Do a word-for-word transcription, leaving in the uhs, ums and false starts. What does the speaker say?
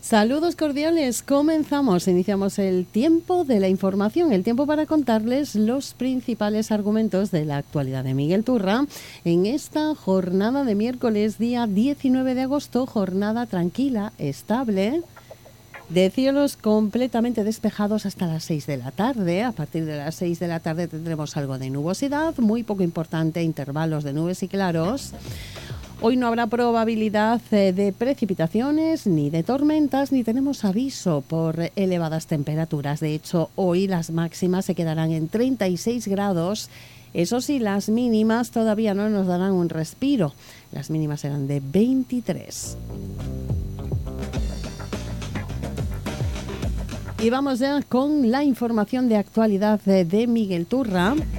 Saludos cordiales, comenzamos, iniciamos el tiempo de la información, el tiempo para contarles los principales argumentos de la actualidad de Miguel Turra en esta jornada de miércoles, día diecinueve de agosto, jornada tranquila, estable, de cielos completamente despejados hasta las seis de la tarde. A partir de las seis de la tarde tendremos algo de nubosidad, muy poco importante, intervalos de nubes y claros. Hoy no habrá probabilidad de precipitaciones, ni de tormentas, ni tenemos aviso por elevadas temperaturas. De hecho, hoy las máximas se quedarán en treinta y seis grados. Eso sí, las mínimas todavía no nos darán un respiro. Las mínimas serán de veintitrés. Y vamos ya con la información de actualidad de Miguel Turra.